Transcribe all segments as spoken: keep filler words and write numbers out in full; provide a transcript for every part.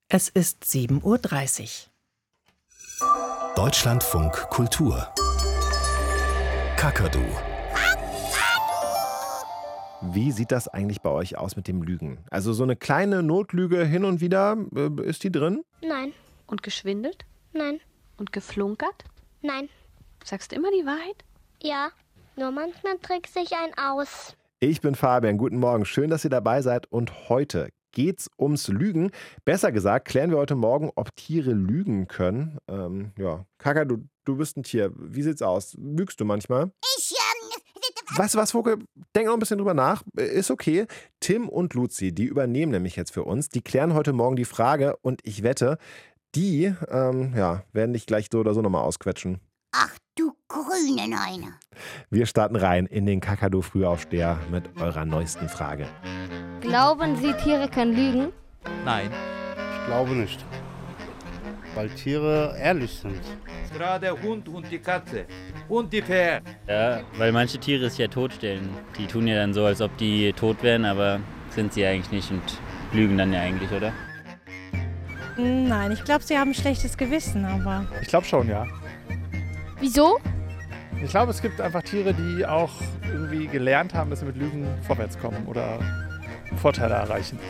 Es ist sieben Uhr dreißig. Deutschlandfunk Kultur. Kakadu. Wie sieht das eigentlich bei euch aus mit dem Lügen? Also so eine kleine Notlüge hin und wieder, äh, ist die drin? Nein, Und geschwindelt? nein, Und geflunkert? nein. Sagst du immer die Wahrheit? Ja, nur manchmal trickst sich ein aus. Ich bin Fabian, guten Morgen. Schön, dass ihr dabei seid. Und heute geht's ums Lügen. Besser gesagt, klären wir heute Morgen, ob Tiere lügen können. Ähm, ja, Kaka, du, du bist ein Tier. Wie sieht's aus? Lügst du manchmal? Ich, ähm, Weißt du was, Vogel? Denk noch ein bisschen drüber nach. Ist okay. Tim und Luzi, die übernehmen nämlich jetzt für uns. Die klären heute Morgen die Frage und ich wette, die ähm, ja, werden dich gleich so oder so nochmal ausquetschen. ach du grüne Neune. Wir starten rein in den Kakadu-Frühaufsteher mit eurer neuesten Frage. Glauben Sie, Tiere können lügen? Nein. Ich glaube nicht. Weil Tiere ehrlich sind. Gerade der Hund und die Katze und die Pferd. Ja, weil manche Tiere sich ja totstellen. Die tun ja dann so, als ob die tot wären, aber sind sie eigentlich nicht und lügen dann ja eigentlich, oder? Nein, ich glaube, sie haben ein schlechtes Gewissen, aber... Ich glaube schon, ja. Wieso? Ich glaube, es gibt einfach Tiere, die auch irgendwie gelernt haben, dass sie mit Lügen vorwärts kommen oder Vorteile erreichen.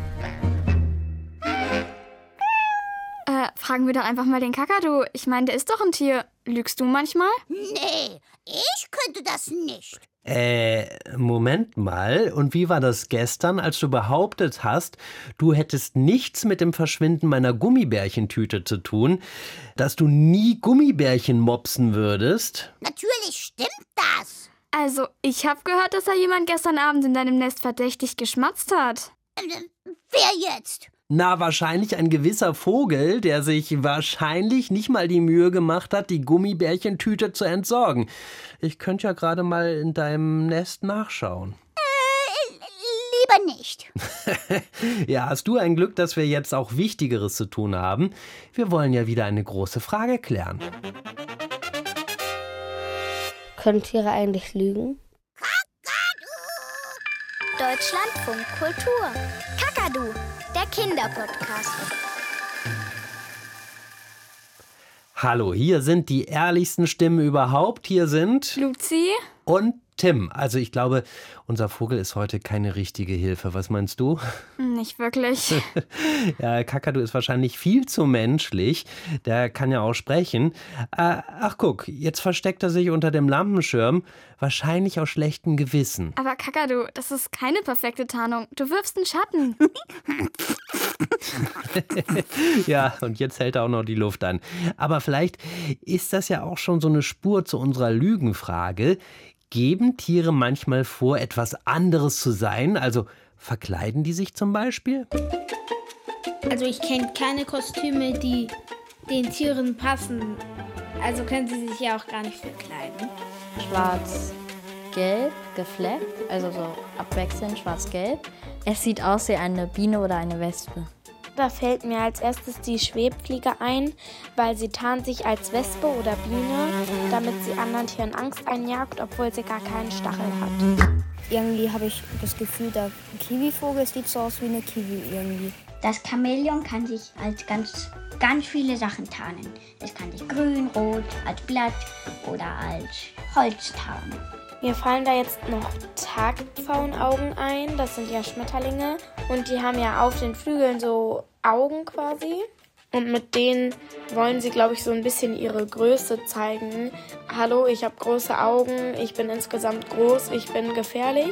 Äh, fragen wir doch einfach mal den Kakadu. Ich meine, der ist doch ein Tier. Lügst du manchmal? Nee, ich könnte das nicht. Äh, Moment mal. Und wie war das gestern, als du behauptet hast, du hättest nichts mit dem Verschwinden meiner Gummibärchentüte zu tun, dass du nie Gummibärchen mopsen würdest? Natürlich stimmt das. Also, ich habe gehört, dass da jemand gestern Abend in deinem Nest verdächtig geschmatzt hat. Ähm, wer jetzt? Na, wahrscheinlich ein gewisser Vogel, der sich wahrscheinlich nicht mal die Mühe gemacht hat, die Gummibärchentüte zu entsorgen. Ich könnte ja gerade mal in deinem Nest nachschauen. Äh, lieber nicht. Ja, hast du ein Glück, dass wir jetzt auch Wichtigeres zu tun haben. Wir wollen ja wieder eine große Frage klären. Können Tiere eigentlich lügen? Deutschlandfunk Kultur. Kakadu, der Kinderpodcast. Hallo, hier sind die ehrlichsten Stimmen überhaupt. Hier sind Luzi? Und Tim. Also ich glaube, unser Vogel ist heute keine richtige Hilfe. Was meinst du? Nicht wirklich. Ja, Kakadu ist wahrscheinlich viel zu menschlich. Der kann ja auch sprechen. Äh, ach guck, jetzt versteckt er sich unter dem Lampenschirm. Wahrscheinlich aus schlechtem Gewissen. Aber Kakadu, das ist keine perfekte Tarnung. Du wirfst einen Schatten. Ja, und jetzt hält er auch noch die Luft an. Aber vielleicht ist das ja auch schon so eine Spur zu unserer Lügenfrage. Geben Tiere manchmal vor, etwas anderes zu sein? Also verkleiden die sich zum Beispiel? Also ich kenne keine Kostüme, die den Tieren passen. Also können sie sich ja auch gar nicht verkleiden. Schwarz-gelb gefleckt, also so abwechselnd schwarz-gelb. Es sieht aus wie eine Biene oder eine Wespe. Da fällt mir als erstes die Schwebfliege ein, weil sie tarnt sich als Wespe oder Biene, damit sie anderen Tieren Angst einjagt, obwohl sie gar keinen Stachel hat. Irgendwie habe ich das Gefühl, der Kiwivogel sieht so aus wie eine Kiwi irgendwie. Das Chamäleon kann sich als ganz, ganz viele Sachen tarnen. Es kann sich grün, rot, als Blatt oder als Holz tarnen. Mir fallen da jetzt noch Tagpfauenaugen ein, das sind ja Schmetterlinge. Und die haben ja auf den Flügeln so Augen quasi. Und mit denen wollen sie, glaube ich, so ein bisschen ihre Größe zeigen. Hallo, ich habe große Augen, ich bin insgesamt groß, ich bin gefährlich.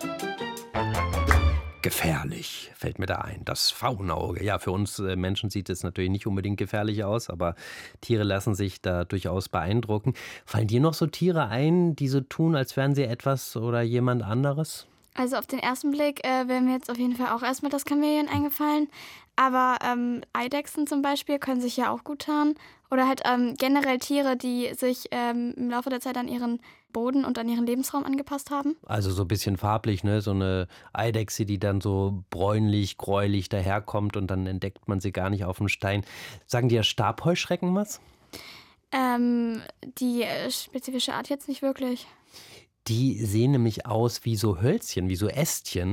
Gefährlich, fällt mir da ein. Das Faunauge. Ja, für uns äh, Menschen sieht es natürlich nicht unbedingt gefährlich aus, aber Tiere lassen sich da durchaus beeindrucken. Fallen dir noch so Tiere ein, die so tun, als wären sie etwas oder jemand anderes? Also auf den ersten Blick äh, wäre mir jetzt auf jeden Fall auch erstmal das Chamäleon eingefallen. Aber ähm, Eidechsen zum Beispiel können sich ja auch gut tarnen. Oder halt ähm, generell Tiere, die sich ähm, im Laufe der Zeit an ihren Boden und an ihren Lebensraum angepasst haben. Also so ein bisschen farblich, ne? So eine Eidechse, die dann so bräunlich, gräulich daherkommt und dann entdeckt man sie gar nicht auf dem Stein. Sagen dir Stabheuschrecken was? Ähm, die äh, spezifische Art jetzt nicht wirklich. Die sehen nämlich aus wie so Hölzchen, wie so Ästchen.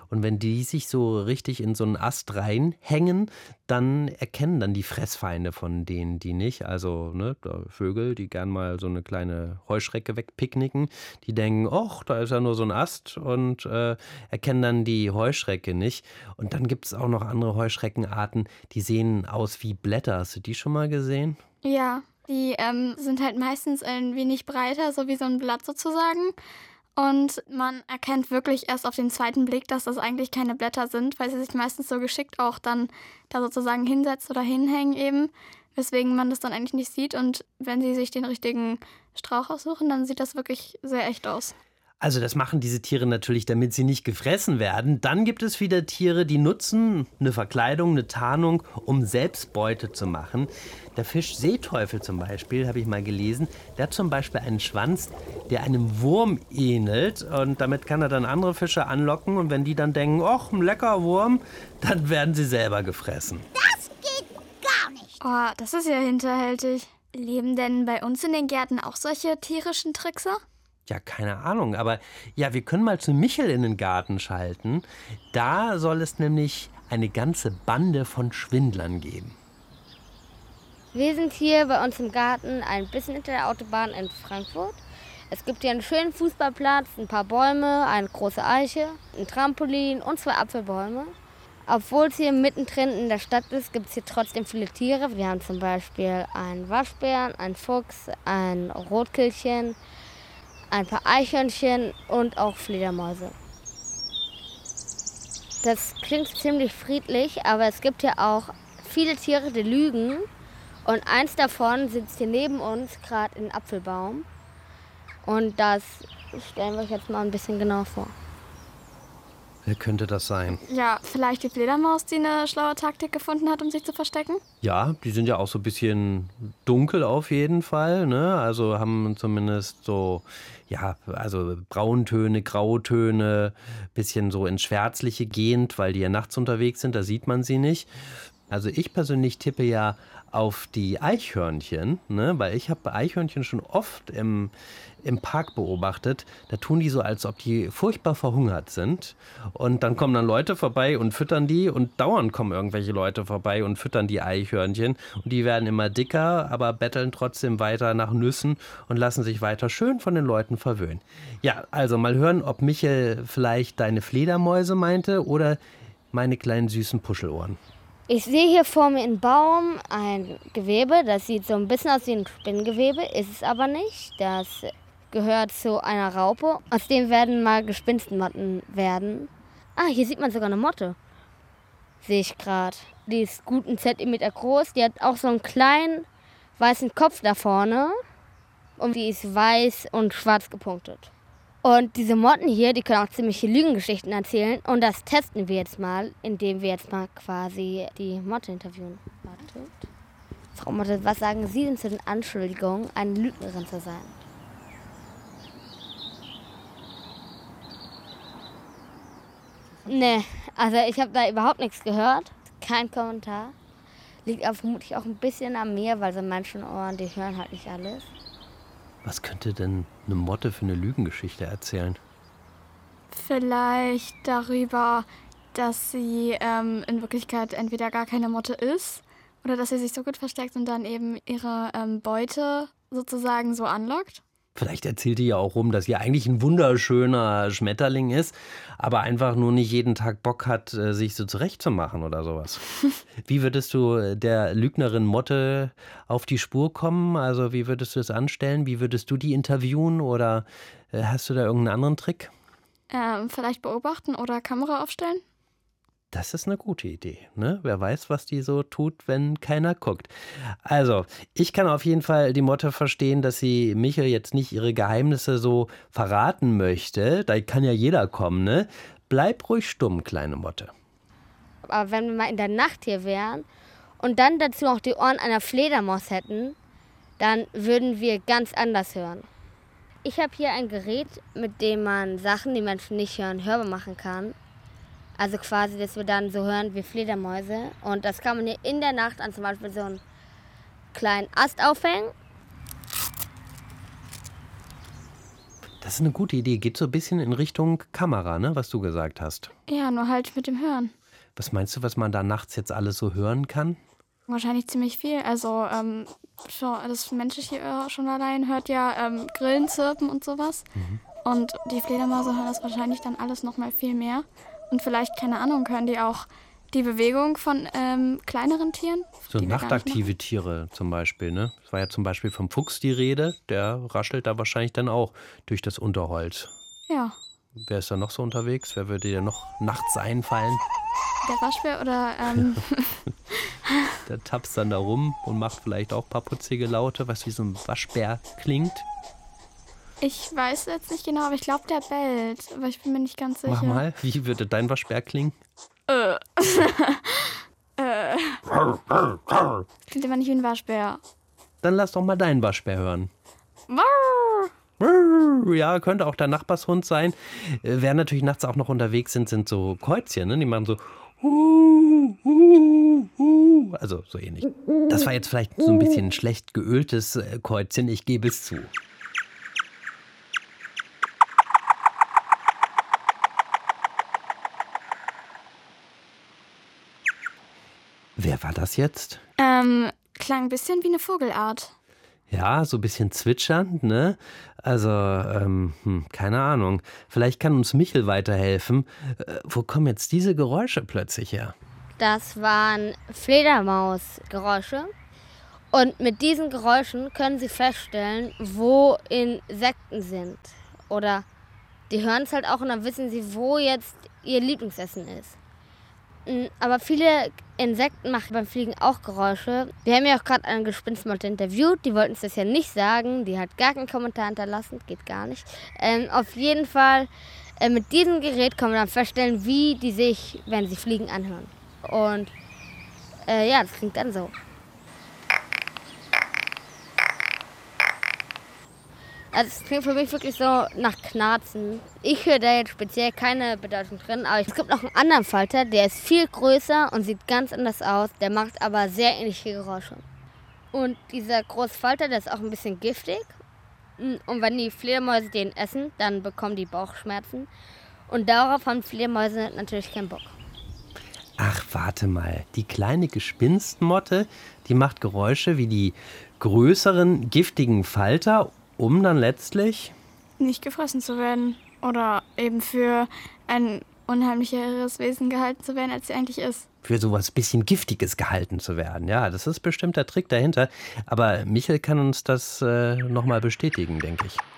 Und wenn die sich so richtig in so einen Ast reinhängen, dann erkennen dann die Fressfeinde von denen die nicht. Also ne, Vögel, die gern mal so eine kleine Heuschrecke wegpicknicken, die denken, ach, da ist ja nur so ein Ast und äh, erkennen dann die Heuschrecke nicht. Und dann gibt es auch noch andere Heuschreckenarten, die sehen aus wie Blätter. Hast du die schon mal gesehen? Ja, die ähm, sind halt meistens ein wenig breiter, so wie so ein Blatt sozusagen. Und man erkennt wirklich erst auf den zweiten Blick, dass das eigentlich keine Blätter sind, weil sie sich meistens so geschickt auch dann da sozusagen hinsetzt oder hinhängen eben, weswegen man das dann eigentlich nicht sieht. Und wenn sie sich den richtigen Strauch aussuchen, dann sieht das wirklich sehr echt aus. Also das machen diese Tiere natürlich, damit sie nicht gefressen werden. Dann gibt es wieder Tiere, die nutzen eine Verkleidung, eine Tarnung, um Selbstbeute zu machen. Der Fisch Seeteufel zum Beispiel, habe ich mal gelesen, der hat zum Beispiel einen Schwanz, der einem Wurm ähnelt. Und damit kann er dann andere Fische anlocken. Und wenn die dann denken, ach, ein lecker Wurm, dann werden sie selber gefressen. Das geht gar nicht. Oh, das ist ja hinterhältig. Leben denn bei uns in den Gärten auch solche tierischen Trickser? Ja, keine Ahnung, aber ja, wir können mal zu Michel in den Garten schalten. Da soll es nämlich eine ganze Bande von Schwindlern geben. Wir sind hier bei uns im Garten, ein bisschen hinter der Autobahn in Frankfurt. Es gibt hier einen schönen Fußballplatz, ein paar Bäume, eine große Eiche, ein Trampolin und zwei Apfelbäume. Obwohl es hier mittendrin in der Stadt ist, gibt es hier trotzdem viele Tiere. Wir haben zum Beispiel einen Waschbären, einen Fuchs, ein Rotkehlchen, ein paar Eichhörnchen und auch Fledermäuse. Das klingt ziemlich friedlich, aber es gibt hier auch viele Tiere, die lügen. Und eins davon sitzt hier neben uns, gerade in einem Apfelbaum. Und das stellen wir euch jetzt mal ein bisschen genau vor. Wer könnte das sein? Ja, vielleicht die Fledermaus, die eine schlaue Taktik gefunden hat, um sich zu verstecken? Ja, die sind ja auch so ein bisschen dunkel auf jeden Fall, ne? Also haben zumindest so, ja, also Brauntöne, Grautöne, bisschen so ins Schwärzliche gehend, weil die ja nachts unterwegs sind, da sieht man sie nicht. Also ich persönlich tippe ja auf die Eichhörnchen, ne? Weil ich habe Eichhörnchen schon oft im, im Park beobachtet. Da tun die so, als ob die furchtbar verhungert sind. Und dann kommen dann Leute vorbei und füttern die. Und dauernd kommen irgendwelche Leute vorbei und füttern die Eichhörnchen. Und die werden immer dicker, aber betteln trotzdem weiter nach Nüssen und lassen sich weiter schön von den Leuten verwöhnen. Ja, also mal hören, ob Michel vielleicht deine Fledermäuse meinte oder meine kleinen süßen Puschelohren. Ich sehe hier vor mir einen Baum, ein Gewebe, das sieht so ein bisschen aus wie ein Spinngewebe, ist es aber nicht. Das gehört zu einer Raupe, aus dem werden mal Gespinstmotten werden. Ah, hier sieht man sogar eine Motte, sehe ich gerade. Die ist gut einen Zentimeter groß, die hat auch so einen kleinen weißen Kopf da vorne und die ist weiß und schwarz gepunktet. Und diese Motten hier, die können auch ziemliche Lügengeschichten erzählen. Und das testen wir jetzt mal, indem wir jetzt mal quasi die Motte interviewen. Wartet. Frau Motte, was sagen Sie denn zu den Anschuldigungen, eine Lügnerin zu sein? Nee, also ich habe da überhaupt nichts gehört. Kein Kommentar. Liegt auch vermutlich auch ein bisschen an mir, weil so manchen Ohren, die hören halt nicht alles. Was könnte denn eine Motte für eine Lügengeschichte erzählen? Vielleicht darüber, dass sie ähm, in Wirklichkeit entweder gar keine Motte ist oder dass sie sich so gut versteckt und dann eben ihre ähm, Beute sozusagen so anlockt. Vielleicht erzählt die ja auch rum, dass sie eigentlich ein wunderschöner Schmetterling ist, aber einfach nur nicht jeden Tag Bock hat, sich so zurechtzumachen oder sowas. Wie würdest du der Lügnerin Motte auf die Spur kommen? Also wie würdest du es anstellen? Wie würdest du die interviewen oder hast du da irgendeinen anderen Trick? Ähm, vielleicht beobachten oder Kamera aufstellen? Das ist eine gute Idee, ne? Wer weiß, was die so tut, wenn keiner guckt. Also, ich kann auf jeden Fall die Motte verstehen, dass sie Michel jetzt nicht ihre Geheimnisse so verraten möchte. Da kann ja jeder kommen, ne? Bleib ruhig stumm, kleine Motte. Aber wenn wir mal in der Nacht hier wären und dann dazu noch die Ohren einer Fledermaus hätten, dann würden wir ganz anders hören. Ich habe hier ein Gerät, mit dem man Sachen, die Menschen nicht hören, hörbar machen kann. Also quasi, dass wir dann so hören wie Fledermäuse. Und das kann man hier in der Nacht an zum Beispiel so einen kleinen Ast aufhängen. Das ist eine gute Idee. Geht so ein bisschen in Richtung Kamera, ne, was du gesagt hast. Ja, nur halt mit dem Hören. Was meinst du, was man da nachts jetzt alles so hören kann? Wahrscheinlich ziemlich viel. Also ähm, schon, das menschliche Ohr schon allein hört ja ähm, Grillen zirpen und sowas. Mhm. Und die Fledermäuse hören das wahrscheinlich dann alles noch mal viel mehr. Und vielleicht, keine Ahnung, hören die auch die Bewegung von ähm, kleineren Tieren. So nachtaktive Tiere zum Beispiel, ne? Es war ja zum Beispiel vom Fuchs die Rede. Der raschelt da wahrscheinlich dann auch durch das Unterholz. Ja. Wer ist da noch so unterwegs? Wer würde dir noch nachts einfallen? Der Waschbär oder... Ähm Der tapst dann da rum und macht vielleicht auch ein paar putzige Laute, was wie so ein Waschbär klingt. Ich weiß jetzt nicht genau, aber ich glaube, der bellt. Aber ich bin mir nicht ganz sicher. Mach mal, wie würde dein Waschbär klingen? Äh. äh. Klingt immer nicht wie ein Waschbär. Dann lass doch mal deinen Waschbär hören. Warr. Ja, könnte auch der Nachbarshund sein. Wer natürlich nachts auch noch unterwegs sind, sind so Käuzchen, ne? Die machen so also so ähnlich. Das war jetzt vielleicht so ein bisschen schlecht geöltes Käuzchen, ich gebe es zu. Wer war das jetzt? Ähm, klang ein bisschen wie eine Vogelart. Ja, so ein bisschen zwitschernd, ne? Also, ähm, hm, keine Ahnung. Vielleicht kann uns Michel weiterhelfen. Äh, wo kommen jetzt diese Geräusche plötzlich her? Das waren Fledermausgeräusche. Und mit diesen Geräuschen können Sie feststellen, wo Insekten sind. Oder die hören es halt auch und dann wissen Sie, wo jetzt Ihr Lieblingsessen ist. Aber viele Insekten machen beim Fliegen auch Geräusche. Wir haben ja auch gerade eine Gespinstmotte interviewt. Die wollten es das ja nicht sagen. Die hat gar keinen Kommentar hinterlassen. Geht gar nicht. Ähm, auf jeden Fall, äh, mit diesem Gerät können wir dann feststellen, wie die sich, wenn sie fliegen, anhören. Und äh, ja, das klingt dann so. Also es klingt für mich wirklich so nach Knarzen. Ich höre da jetzt speziell keine Bedeutung drin, aber es gibt noch einen anderen Falter, der ist viel größer und sieht ganz anders aus. Der macht aber sehr ähnliche Geräusche. Und dieser große Falter, der ist auch ein bisschen giftig. Und wenn die Fledermäuse den essen, dann bekommen die Bauchschmerzen. Und darauf haben Fledermäuse natürlich keinen Bock. Ach, warte mal. Die kleine Gespinstmotte, die macht Geräusche wie die größeren giftigen Falter, um dann letztlich nicht gefressen zu werden oder eben für ein unheimlicheres Wesen gehalten zu werden, als sie eigentlich ist. Für sowas bisschen Giftiges gehalten zu werden. Ja, das ist bestimmt der Trick dahinter. Aber Michel kann uns das äh, nochmal bestätigen, denke ich.